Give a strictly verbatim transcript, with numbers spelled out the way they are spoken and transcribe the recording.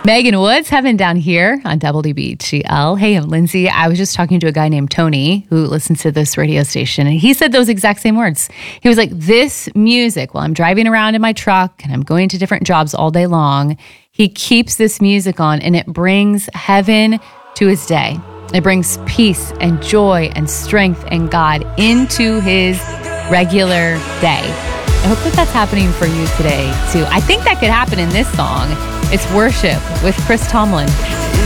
Megan Woods, Heaven Down Here on W B G L. Hey, I'm Lindsay. I was just talking to a guy named Tony who listens to this radio station, and he said those exact same words. He was like, this music, while I'm driving around in my truck and I'm going to different jobs all day long, he keeps this music on and it brings heaven to his day. It brings peace and joy and strength and God into his regular day. I hope that that's happening for you today, too. I think that could happen in this song. It's Worship with Chris Tomlin.